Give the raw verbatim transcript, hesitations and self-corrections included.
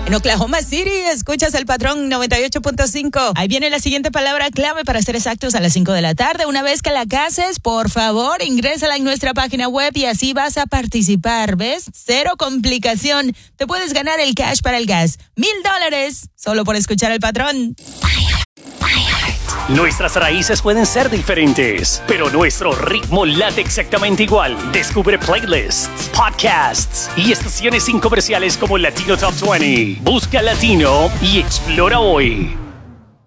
En Oklahoma City, escuchas El Patrón noventa y ocho punto cinco. Ahí viene la siguiente palabra clave para ser exactos a las cinco de la tarde. Una vez que la cases, por favor, ingrésala en nuestra página web y así vas a participar, ¿ves? Cero complicación. Te puedes ganar el cash para el gas. Mil dólares, solo por escuchar El Patrón. Nuestras raíces pueden ser diferentes, pero nuestro ritmo late exactamente igual. Descubre playlists, podcasts y estaciones sin comerciales como Latino Top veinte. Busca Latino y explora hoy.